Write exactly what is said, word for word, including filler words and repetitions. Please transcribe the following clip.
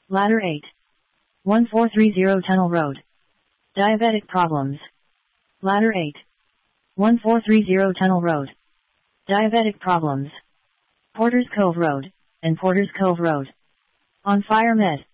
Ladder eight. one four three zero Tunnel Road. Diabetic problems. Ladder eight. one four three zero Tunnel Road. Diabetic problems. Porters Cove Road, and Porters Cove Road. On Fire Med.